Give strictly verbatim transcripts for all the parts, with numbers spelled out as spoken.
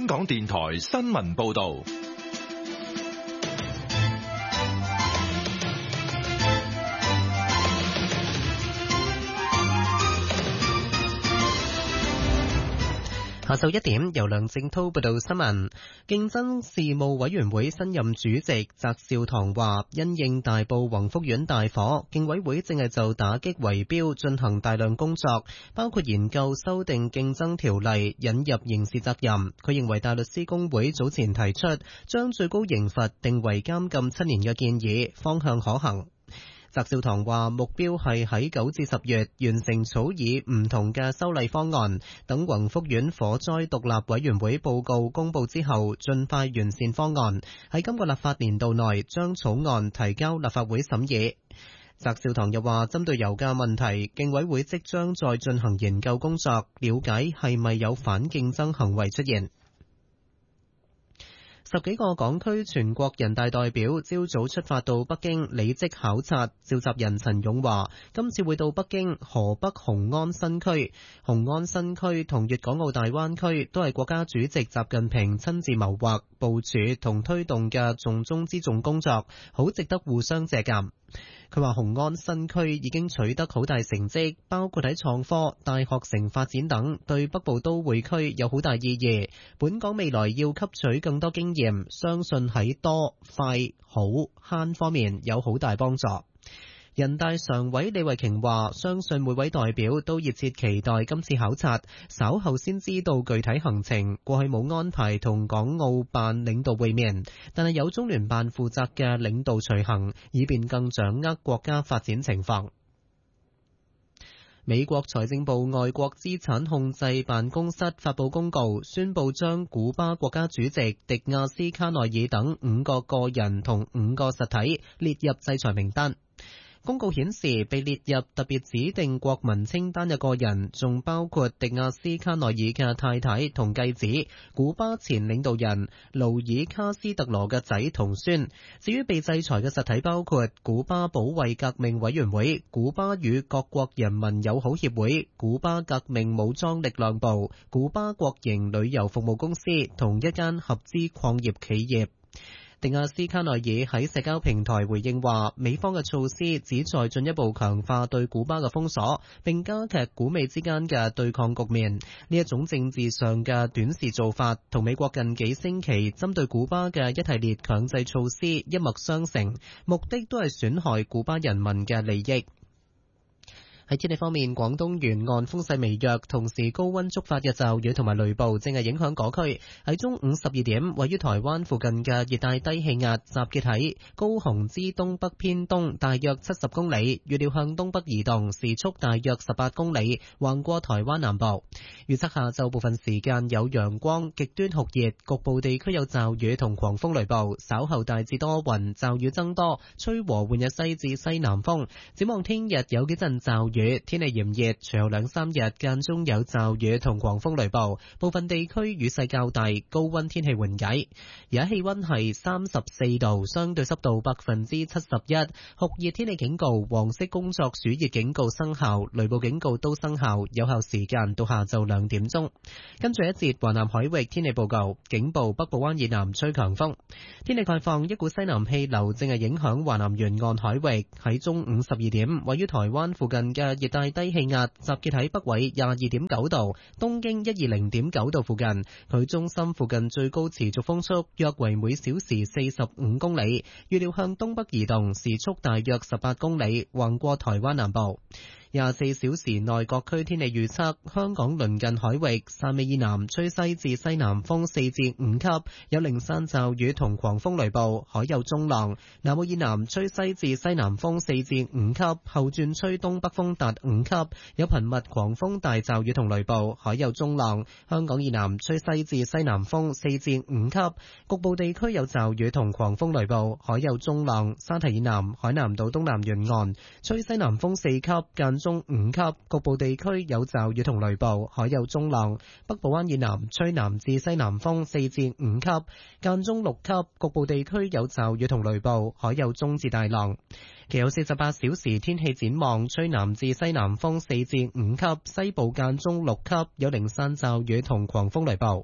香港電台新聞報道。 下晝一點，由梁正滔報道新聞。競爭事務委員會新任主席翟紹唐話，因應大埔宏福苑大火，競委會正係就打擊圍標進行大量工作，包括研究修訂競爭條例，引入刑事責任。佢認為大律師公會早前提出將最高刑罰定為監禁七年嘅建議，方向可行。翟紹唐話目標係喺九至十月完成草擬唔同嘅修例方案，等宏福苑火災獨立委員會報告公佈之後，盡快完善方案，喺今個立法年度內將草案提交立法會審議。翟紹唐又話，針對油價問題，競委會即將再進行研究工作，了解係咪有反競爭行為出現。十幾個港區全國人大代表朝早出發到北京履職考察，召集人陳勇話，今次會到北京河北雄安新區，雄安新區同粵港澳大灣區都係國家主席習近平親自謀劃、部署同推動嘅重中之重工作，好值得互相借鑑。佢話雄安新區已經取得好大成績，包括喺創科、大學城發展等，對北部都會區有好大意義。本港未來要吸取更多經驗，相信喺多、快、好、慳方面有好大幫助。人大常委李慧瓊話，相信每位代表都熱切期待今次考察，稍後先知道具體行程。過去冇安排同港澳辦領導會面，但係有中聯辦負責嘅領導隨行，以便更掌握國家發展情況。美國財政部外國資產控制辦公室發佈公告，宣布將古巴國家主席迪亞斯卡內爾等五個個人同五個實體列入制裁名單。公告顯示，被列入特別指定國民清單嘅個人，仲包括迪亞斯卡內爾嘅太太同繼子，古巴前領導人勞爾卡斯特羅嘅仔同孫。至於被制裁嘅實體，包括古巴保衛革命委員會、古巴與各國人民友好協會、古巴革命武裝力量部、古巴國營旅遊服務公司同一間合資礦業企業。迪亞斯卡內爾喺社交平台回應話，美方嘅措施旨在進一步強化對古巴嘅封鎖，並加劇古美之間嘅對抗局面。呢一種政治上嘅短視做法，同美國近幾星期針對古巴嘅一系列強制措施一脈相承，目的都係損害古巴人民嘅利益。喺天氣方面，廣東沿岸風勢微弱，同時高溫觸發嘅驟雨同埋雷暴正係影響嗰區。喺中午十二點，位於台灣附近嘅熱帶低氣壓集結喺高雄之東北偏東大約七十公里，預料向東北移動，時速大約十八公里，橫過台灣南部。預測下晝部分時間有陽光，極端酷熱，局部地區有驟雨同狂風雷暴，稍後大致多雲，驟雨增多，吹和緩嘅西至西南風。展望聽日有幾陣驟雨，天氣炎熱，隨後兩三日間中有驟雨同狂風雷暴，部分地區雨勢較大，高溫天氣緩解。而家氣溫係三十四度，相對濕度百分之七十一，酷熱天氣警告、黃色工作暑熱警告生效，雷暴警告都生效，有效時間到下晝兩點鐘。跟住一節華南海域天氣報告，警報北部灣以南吹強風。天氣概況，一股西南氣流正係影響華南沿岸海域，喺中午十二點，位於台灣附近嘅熱帶低氣壓集結喺北緯廿二點九度、東經一二零點九度附近，佢中心附近最高持續風速約為每小時四十五公里，預料向東北移動，時速大約十八公里，橫過台灣南部。廿四小時內各區天氣預測：香港鄰近海域汕尾以南吹西至西南風四至五級，有零散驟雨同狂風雷暴，海有中浪；南澳以南吹西至西南風四至五級，後轉吹東北風達五級，有頻密狂風大驟雨同雷暴，海有中浪。香港以南吹西至西南風四至五級，局部地區有驟雨同狂風雷暴，海有中浪。沙堤以南海南島東南沿岸吹西南風四級，間中五級，局部地區有驟雨同雷暴，海有中浪。北部灣以南吹南至西南風四至五級，間中六級，局部地區有驟雨同雷暴，海有中至大浪。其後四十八小時天氣展望，吹南至西南風四至五級，西部間中六級，有零散驟雨同狂風雷暴。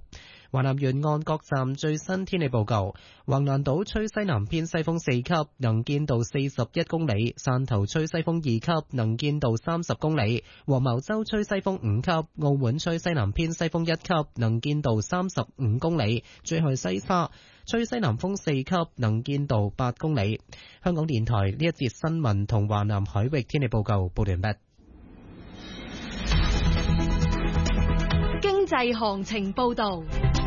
華南沿岸各站最新天氣報告：橫瀾島吹西南偏西風四級，能見度四十一公里；汕頭吹西風二級，能見度三十公里；黃茅洲吹西風五級，澳門吹西南偏西風一級，能見度三十五公里；最後西沙吹西南風四級，能見度八公里。香港電台呢一節新聞同華南海域天氣報告報完畢。 經濟行情報道。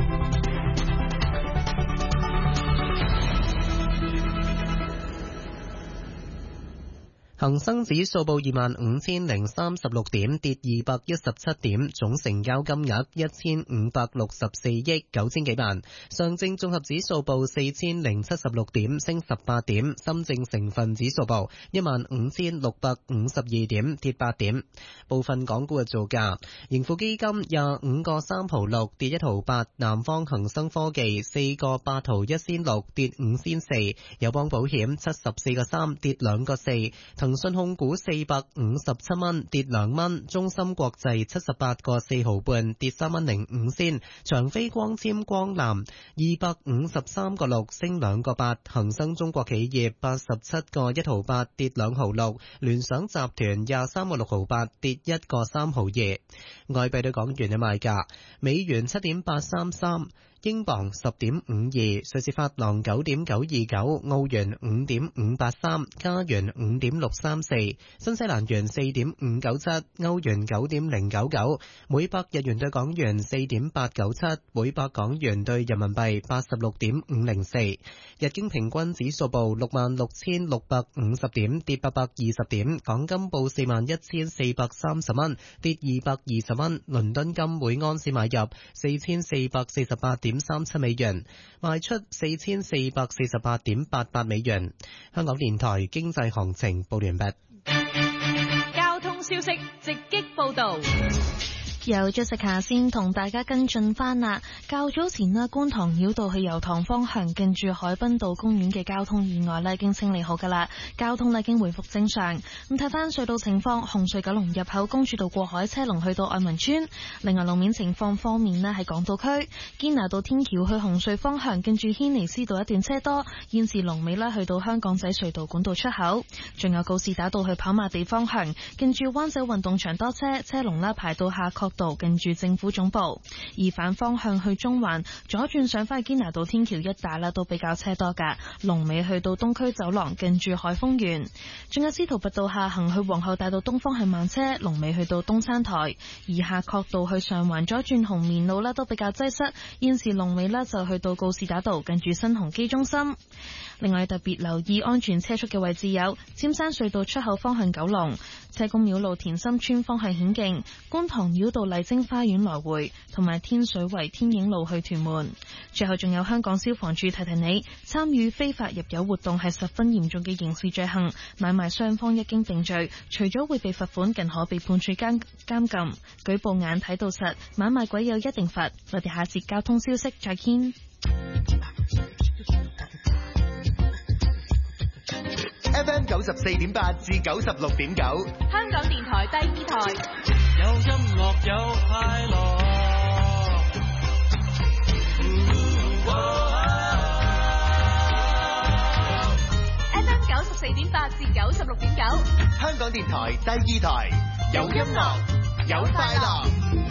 恒生指數報二萬五千零三十六點，跌二百一十七點，總成交金額一千五百六十四億九千幾萬。上證綜合指數報四千零七十六點，升十八點。深證成分指數報一萬五千六百五十二點，跌八點。部分港股嘅造價：盈富基金廿五個三毫六，跌一毫八；南方恒生科技四個八毫一仙六，跌五仙四；友邦保險七十四個三，跌兩個四。騰訊控股四百五十七蚊，跌兩蚊；中芯國際七十八個四毫半，跌三蚊零五仙；長飛光纖光纜二百五十三個六，升兩個八；恒生中國企業八十七個一毫八，跌兩毫六；聯想集團廿三個六毫八，跌一個三毫二。外幣對港元嘅賣價：美元七點八三三。英鎊十點五二，瑞士法郎九點九二九，澳元五點五八三，加元五點六三四，新西蘭元四點五九七，歐元九點零九九，每百日元對港元四點八九七，每百港元對人民幣八十六點五零四。日經平均指數報六萬六千六百五十點，跌八百二十點。港金報四萬一千四百三十蚊，跌二百二十蚊。倫敦金每安士買入四千四百四十八點三七美元，賣出四千四百四十八點八八美元。香港電台經濟行情報完畢。 交通消息直擊報道。 由 Jessica 先同大家跟進翻啦。較早前呢，觀塘繞道去油塘方向近住海濱道公園嘅交通意外呢已經清理好噶啦，交通呢已經回復正常。咁睇翻隧道情況，紅隧九龍入口公主道過海車龍去到愛民村。另外路面情況方面呢，喺港島區堅拿道天橋去紅隧方向近住軒尼詩道一段車多，現時龍尾呢去到香港仔隧道管道出口。仲有告士打道去跑馬地方向近住灣仔運動場多車，車龍呢排到夏慤道近住政府總部，而反方向去中環左轉上返去堅拿道天橋一帶啦，都比較車多噶。龍尾去到東區走廊近住海峰園，仲有司徒拔道下行去皇后大道東方向慢車，龍尾去到東山台，而夏慤道去上環左轉紅棉路啦都比較擠塞，現時龍尾呢就去到告士打道近住新鴻基中心。另外特別留意安全車速嘅位置有尖山隧道出口方向九龍、車公廟路田心村方向顯徑、觀塘繞道麗晶花園來回，同埋天水圍天影路去屯門。最後仲有香港消防處提提你，參與非法入油活動係十分嚴重嘅刑事罪行，買賣雙方一經定罪，除咗會被罰款，更可被判處監監禁。舉報眼睇到實，買賣鬼有一定罰。我哋下節交通消息再見。 F M 九十四點八至九十六點九， 香港電台第二台。 有音樂有快樂。 F M 九十四點八至九十六點九， 香港電台第二台。有音樂有快樂。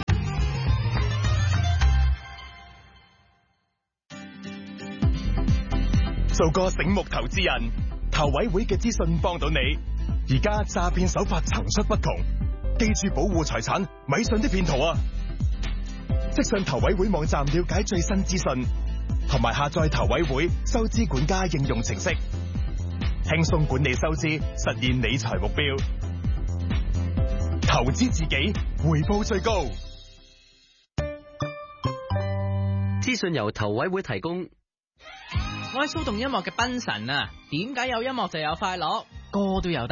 做個醒目投資人，投委會嘅資訊幫到你。而家詐騙手法層出不窮，記住保護財產，咪信啲騙徒啊！即上投委會網站了解最新資訊，同埋下載投委會收支管家應用程式，輕鬆管理收支，實現理財目標。投資自己，回報最高。 資訊由投委會提供。 我係騷動音樂嘅賓神啊，點解有音樂就有快樂？歌都有得